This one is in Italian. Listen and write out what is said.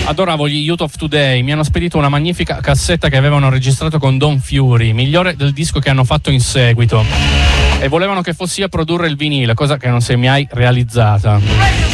Adoravo gli Youth of Today, mi hanno spedito una magnifica cassetta che avevano registrato con Don Fury, migliore del disco che hanno fatto in seguito, e volevano che fossi a produrre il vinile, cosa che non si è mai realizzata.